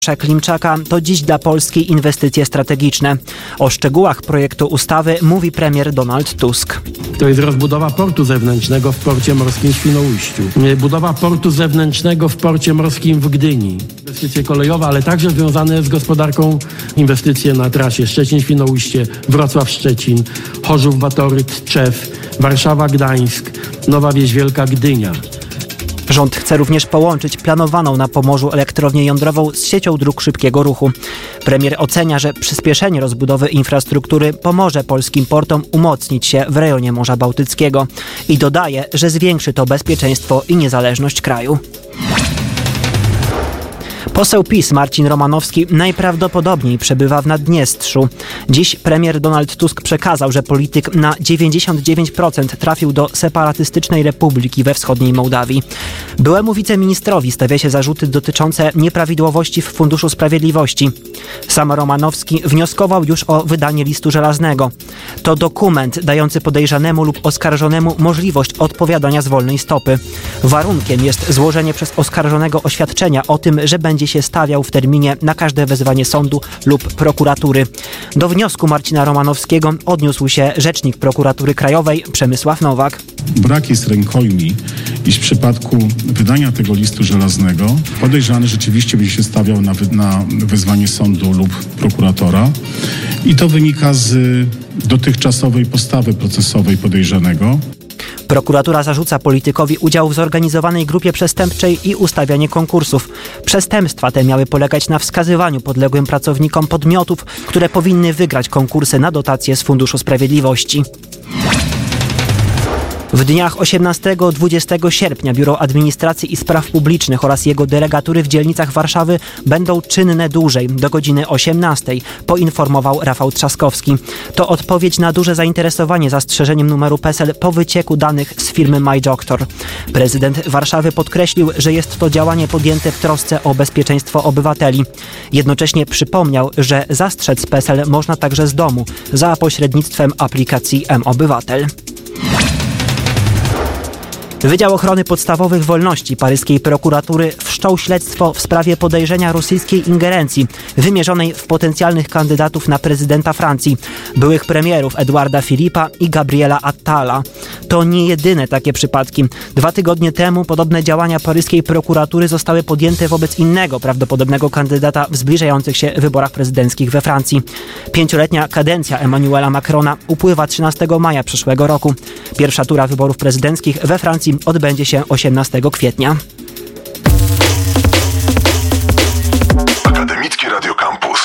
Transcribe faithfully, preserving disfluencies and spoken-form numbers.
Klimczaka to dziś dla Polski inwestycje strategiczne. O szczegółach projektu ustawy mówi premier Donald Tusk. To jest rozbudowa portu zewnętrznego w porcie morskim w Świnoujściu. Budowa portu zewnętrznego w porcie morskim w Gdyni. Inwestycje kolejowe, ale także związane z gospodarką. Inwestycje na trasie Szczecin-Świnoujście, Wrocław-Szczecin, Chorzów-Batory, Tczew, Warszawa-Gdańsk, Nowa Wieś Wielka, Gdynia. Rząd chce również połączyć planowaną na Pomorzu elektrownię jądrową z siecią dróg szybkiego ruchu. Premier ocenia, że przyspieszenie rozbudowy infrastruktury pomoże polskim portom umocnić się w rejonie Morza Bałtyckiego i dodaje, że zwiększy to bezpieczeństwo i niezależność kraju. Poseł PiS Marcin Romanowski najprawdopodobniej przebywa w Naddniestrzu. Dziś premier Donald Tusk przekazał, że polityk na dziewięćdziesiąt dziewięć procent trafił do separatystycznej republiki we wschodniej Mołdawii. Byłemu wiceministrowi stawia się zarzuty dotyczące nieprawidłowości w Funduszu Sprawiedliwości. Sam Romanowski wnioskował już o wydanie listu żelaznego. To dokument dający podejrzanemu lub oskarżonemu możliwość odpowiadania z wolnej stopy. Warunkiem jest złożenie przez oskarżonego oświadczenia o tym, że będzie się stawiał w terminie na każde wezwanie sądu lub prokuratury. Do wniosku Marcina Romanowskiego odniósł się rzecznik Prokuratury Krajowej Przemysław Nowak. Brak jest rękojmi, iż w przypadku wydania tego listu żelaznego podejrzany rzeczywiście będzie się stawiał na, wy, na wezwanie sądu lub prokuratora i to wynika z dotychczasowej postawy procesowej podejrzanego. Prokuratura zarzuca politykowi udział w zorganizowanej grupie przestępczej i ustawianie konkursów. Przestępstwa te miały polegać na wskazywaniu podległym pracownikom podmiotów, które powinny wygrać konkursy na dotacje z Funduszu Sprawiedliwości. W dniach osiemnastego do dwudziestego sierpnia Biuro Administracji i Spraw Publicznych oraz jego delegatury w dzielnicach Warszawy będą czynne dłużej, do godziny osiemnastej, poinformował Rafał Trzaskowski. To odpowiedź na duże zainteresowanie zastrzeżeniem numeru PESEL po wycieku danych z firmy MyDoctor. Prezydent Warszawy podkreślił, że jest to działanie podjęte w trosce o bezpieczeństwo obywateli. Jednocześnie przypomniał, że zastrzec PESEL można także z domu za pośrednictwem aplikacji mObywatel. Wydział Ochrony Podstawowych Wolności paryskiej prokuratury wszczął śledztwo w sprawie podejrzenia rosyjskiej ingerencji wymierzonej w potencjalnych kandydatów na prezydenta Francji, byłych premierów Edouarda Philippa i Gabriela Attala. To nie jedyne takie przypadki. Dwa tygodnie temu podobne działania paryskiej prokuratury zostały podjęte wobec innego prawdopodobnego kandydata w zbliżających się wyborach prezydenckich we Francji. Pięcioletnia kadencja Emmanuela Macrona upływa trzynastego maja przyszłego roku. Pierwsza tura wyborów prezydenckich we Francji odbędzie się osiemnastego kwietnia. Akademickie Radio Campus.